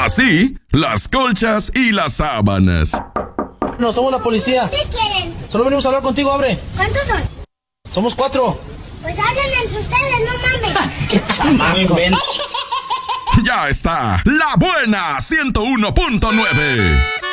Así, las colchas y las sábanas. No, somos la policía. ¿Qué quieren? Solo venimos a hablar contigo, abre. ¿Cuántos son? Somos 4. Pues hablen entre ustedes, no mames. ¡Qué chamaco! Ya está, La Buena 101.9.